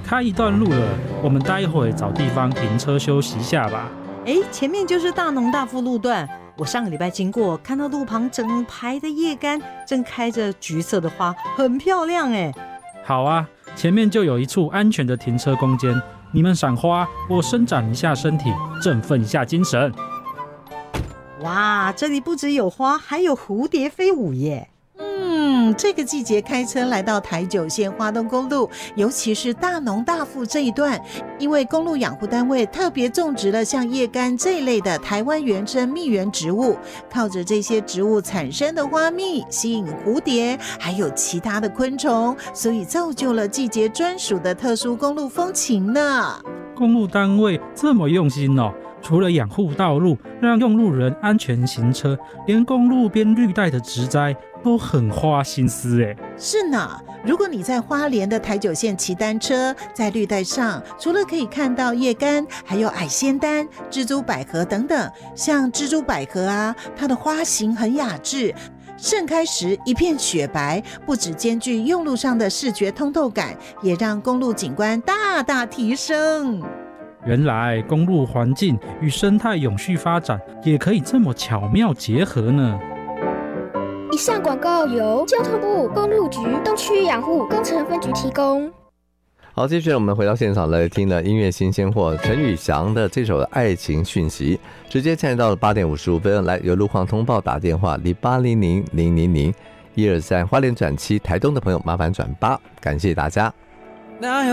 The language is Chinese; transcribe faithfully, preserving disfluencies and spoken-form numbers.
开一段路了，我们待会找地方停车休息一下吧。 哎，前面就是大农大富路段，我上个礼拜经过，看到路旁整排的叶柑正开着橘色的花，很漂亮哎。 好啊，前面就有一处安全的停车空间，你们赏花，我伸展一下身体，振奋一下精神。 哇，这里不只有花，还有蝴蝶飞舞耶。 嗯，这个季节开车来到台九线花东公路，尤其是大农大富这一段，因为公路养护单位特别种植了像叶柑这一类的台湾原生蜜源植物，靠着这些植物产生的花蜜吸引蝴蝶还有其他的昆虫，所以造就了季节专属的特殊公路风情呢。 公路单位这么用心哦，除了养护道路，让用路人安全行车，连公路边绿带的植栽都很花心思耶。 是呢，如果你在花莲的台九线骑单车，在绿带上除了可以看到叶柑，还有矮仙丹、蜘蛛百合等等。像蜘蛛百合啊，它的花型很雅致，盛开时一片雪白，不只兼具用路上的视觉通透感，也让公路景观大大提升。 原来公路环境与生态永续发展也可以这么巧妙结合呢。 以上广告由交通部公路局东区养护工程分局提供。 好，接下来我们回到现场来听了音乐新鲜货陈宇翔的这首《爱情讯息》，直接现在到了八点五十五分，来由路况通报打电话零八零零零零零一二三花莲转七台东的朋友麻烦转八，感谢大家。